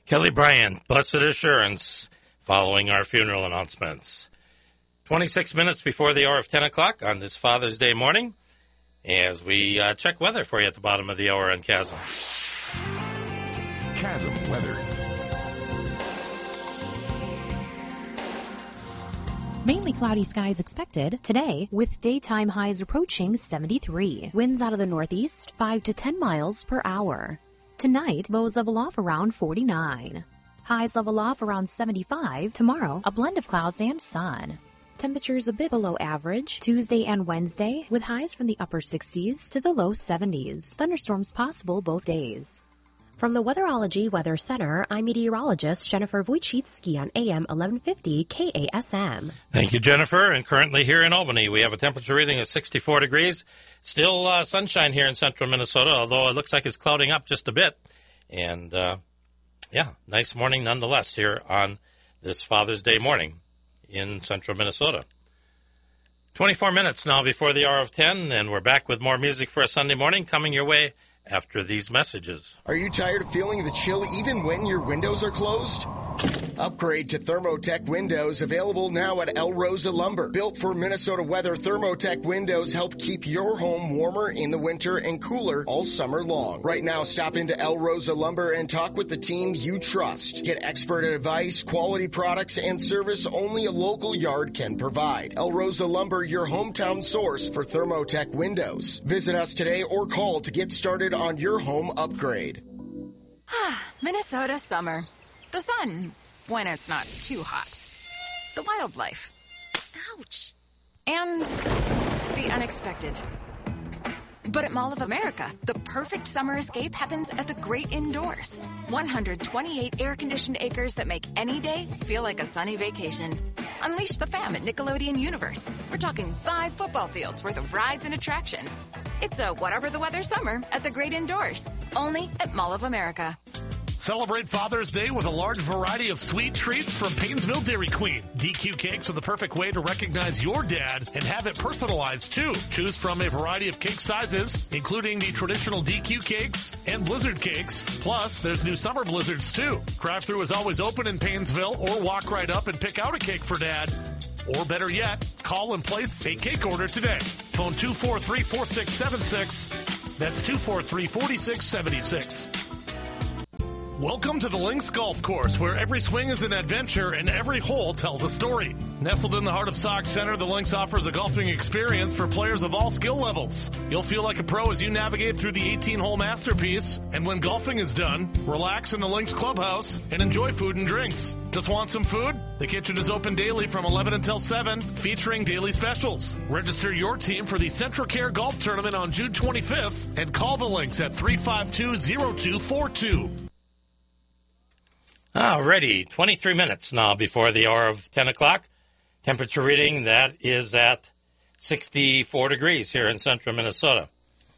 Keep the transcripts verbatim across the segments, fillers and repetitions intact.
Kelly Bryant, Blessed Assurance, following our funeral announcements. twenty-six minutes before the hour of ten o'clock on this Father's Day morning, as we uh, check weather for you at the bottom of the hour on Chasm. Chasm weather. Mainly cloudy skies expected today, with daytime highs approaching seventy-three. Winds out of the northeast, five to ten miles per hour. Tonight, lows level off around forty-nine. Highs level off around seventy-five. Tomorrow, a blend of clouds and sun. Temperatures a bit below average Tuesday and Wednesday, with highs from the upper sixties to the low seventies. Thunderstorms possible both days. From the Weatherology Weather Center, I'm meteorologist Jennifer Wojcicki on A M eleven fifty K A S M. Thank you, Jennifer. And currently here in Albany, we have a temperature reading of sixty-four degrees. Still uh, sunshine here in central Minnesota, although it looks like it's clouding up just a bit. And, uh, yeah, nice morning nonetheless here on this Father's Day morning in central Minnesota. twenty-four minutes now before the hour of ten, and we're back with more music for a Sunday morning coming your way after these messages. Are you tired of feeling the chill even when your windows are closed? Upgrade to Thermotech windows, available now at El Rosa Lumber. Built for Minnesota weather, Thermotech windows help keep your home warmer in the winter and cooler all summer long. Right now, stop into El Rosa Lumber and talk with the team you trust. Get expert advice, quality products, and service only a local yard can provide. El Rosa Lumber, your hometown source for Thermotech windows. Visit us today or call to get started on your home upgrade. Ah, Minnesota summer. The sun, when it's not too hot. The wildlife. Ouch. And the unexpected. But at Mall of America, the perfect summer escape happens at the great indoors. one hundred twenty-eight air-conditioned acres that make any day feel like a sunny vacation. Unleash the fam at Nickelodeon Universe. We're talking five football fields worth of rides and attractions. It's a whatever the weather summer at the great indoors. Only at Mall of America. Celebrate Father's Day with a large variety of sweet treats from Paynesville Dairy Queen. D Q cakes are the perfect way to recognize your dad and have it personalized too. Choose from a variety of cake sizes, including the traditional D Q cakes and blizzard cakes. Plus, there's new summer blizzards too. Drive-thru is always open in Paynesville, or walk right up and pick out a cake for dad. Or better yet, call and place a cake order today. Phone two four three, four six seven six. That's two four three, four six seven six. Welcome to the Links Golf Course, where every swing is an adventure and every hole tells a story. Nestled in the heart of Sauk Center, the Links offers a golfing experience for players of all skill levels. You'll feel like a pro as you navigate through the eighteen-hole masterpiece, and when golfing is done, relax in the Links Clubhouse and enjoy food and drinks. Just want some food? The kitchen is open daily from eleven until seven, featuring daily specials. Register your team for the Central Care Golf Tournament on June twenty-fifth and call the Links at three five two, zero two four two. Alrighty, twenty-three minutes now before the hour of ten o'clock. Temperature reading, that is at sixty-four degrees here in central Minnesota.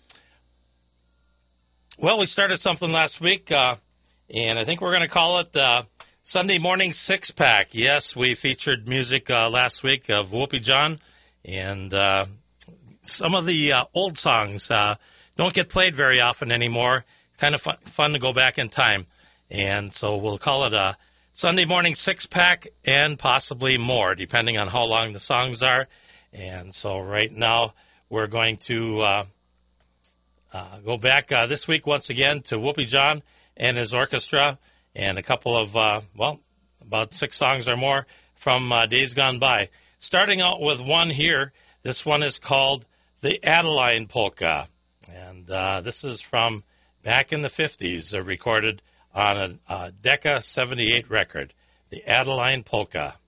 Well, we started something last week, uh, and I think we're going to call it the Sunday Morning Six-Pack. Yes, we featured music uh, last week of Whoopi John, and uh, some of the uh, old songs uh, don't get played very often anymore. It's kind of fun, fun to go back in time. And so we'll call it a Sunday Morning Six-Pack and possibly more, depending on how long the songs are. And so right now we're going to uh, uh, go back uh, this week once again to Whoopi John and his orchestra and a couple of, uh, well, about six songs or more from uh, Days Gone By. Starting out with one here. This one is called the Adeline Polka. And uh, this is from back in the fifties, uh, recorded on a, a Decca seventy-eight record, the Adeline Polka.